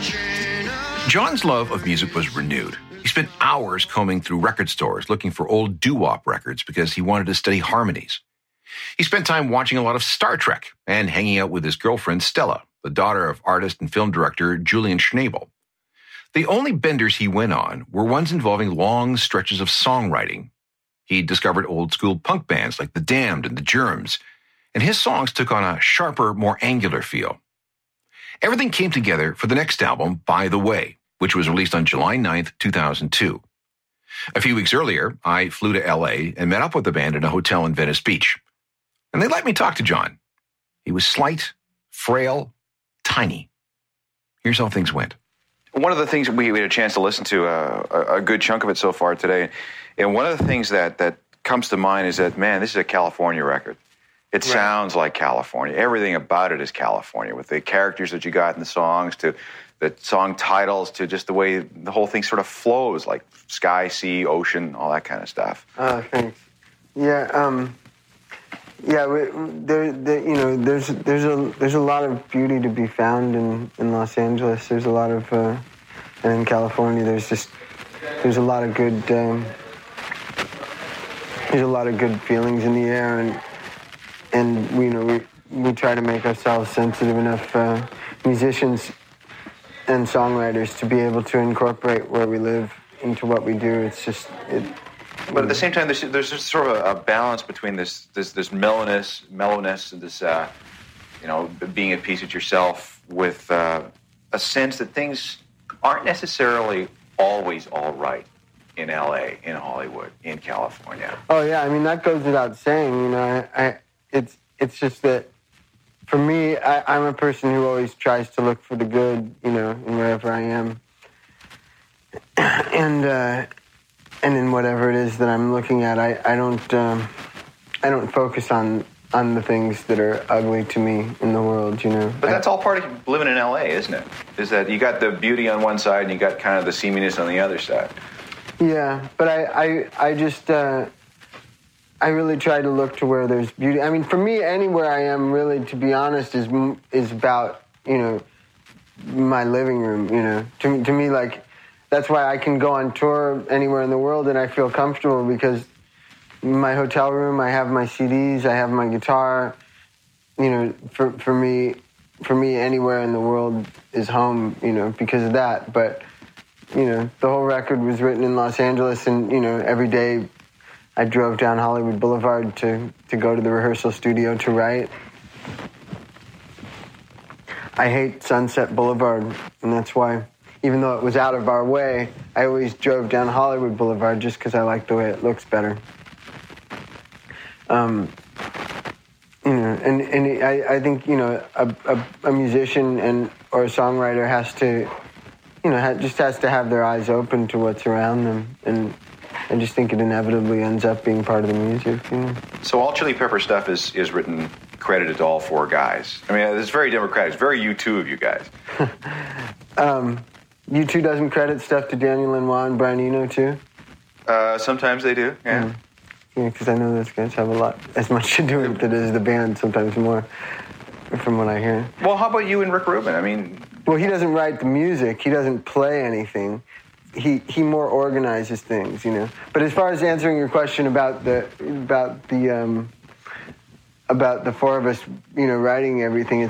John's love of music was renewed. He spent hours combing through record stores looking for old doo-wop records because he wanted to study harmonies. He spent time watching a lot of Star Trek and hanging out with his girlfriend Stella, the daughter of artist and film director Julian Schnabel. The only benders he went on were ones involving long stretches of songwriting. He discovered old-school punk bands like The Damned and The Germs, and his songs took on a sharper, more angular feel. Everything came together for the next album, By the Way, which was released on July 9th, 2002. A few weeks earlier, I flew to L.A. and met up with the band in a hotel in Venice Beach. And they let me talk to John. He was slight, frail, tiny. Here's how things went. One of the things we had a chance to listen to a good chunk of it so far today, and one of the things that comes to mind is that, man, this is a California record. It sounds like California. Everything about it is California, with the characters that you got in the songs, to the song titles, to just the way the whole thing sort of flows, like sky, sea, ocean, all that kind of stuff. Thanks. Yeah, there's a lot of beauty to be found in Los Angeles. There's a lot of, and in California, there's a lot of good, feelings in the air, and we try to make ourselves sensitive enough musicians and songwriters to be able to incorporate where we live into what we do. But at the same time, there's just sort of a balance between this mellowness, and this being at peace with yourself, with a sense that things aren't necessarily always all right in L.A., in Hollywood, in California. Oh yeah, I mean that goes without saying. It's just that for me, I'm a person who always tries to look for the good, in wherever I am, and in whatever it is that I'm looking at. I don't focus on the things that are ugly to me in the world, But that's all part of living in L.A., isn't it? Is that you got the beauty on one side and you got kind of the seaminess on the other side. Yeah, but I just I really try to look to where there's beauty. I mean, for me, anywhere I am, really, to be honest, is about my living room. To me, like, that's why I can go on tour anywhere in the world and I feel comfortable, because in my hotel room, I have my CDs, I have my guitar. For me, anywhere in the world is home. Because of that. But the whole record was written in Los Angeles, and every day I drove down Hollywood Boulevard to go to the rehearsal studio to write. I hate Sunset Boulevard, and that's why, even though it was out of our way, I always drove down Hollywood Boulevard just because I like the way it looks better. I think a musician or a songwriter has to, just has to have their eyes open to what's around them, and I just think it inevitably ends up being part of the music. So all Chili Pepper stuff is written, credited to all four guys. I mean, it's very democratic. It's very U2 of you guys. U2 doesn't credit stuff to Daniel Lanois and Brian Eno too? Sometimes they do, yeah. Yeah, because I know those guys have as much to do with it as the band, sometimes more, from what I hear. Well, how about you and Rick Rubin? I mean... Well, he doesn't write the music. He doesn't play anything. He more organizes things, But as far as answering your question about the four of us, writing everything,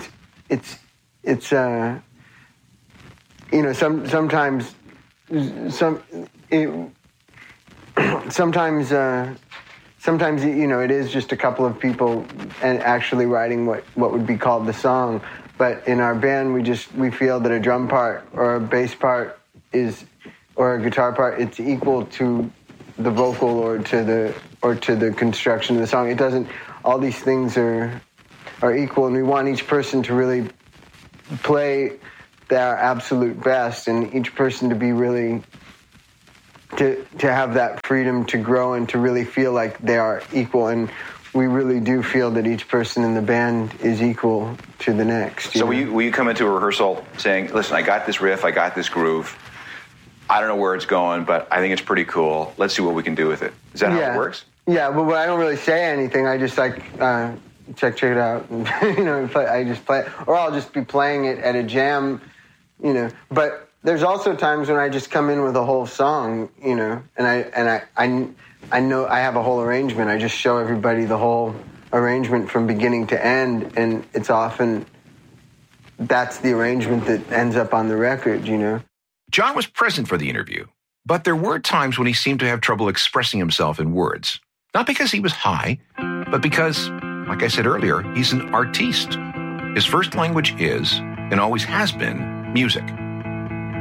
sometimes it is just a couple of people and actually writing what would be called the song. But in our band, we feel that a drum part or a bass part or a guitar part, it's equal to the vocal or to the construction of the song. It doesn't. All these things are equal, and we want each person to really play their absolute best, and each person to be really to have that freedom to grow and to really feel like they are equal. And we really do feel that each person in the band is equal to the next. So will you come into a rehearsal saying, "Listen, I got this riff, I got this groove. I don't know where it's going, but I think it's pretty cool. Let's see what we can do with it." Is that how it works? Yeah, but I don't really say anything. I just check it out, and I just play, or I'll just be playing it at a jam, you know. But there's also times when I just come in with a whole song, you know, and I know I have a whole arrangement. I just show everybody the whole arrangement from beginning to end, and it's often that's the arrangement that ends up on the record, you know. John was present for the interview, but there were times when he seemed to have trouble expressing himself in words. Not because he was high, but because, like I said earlier, he's an artiste. His first language is, and always has been, music.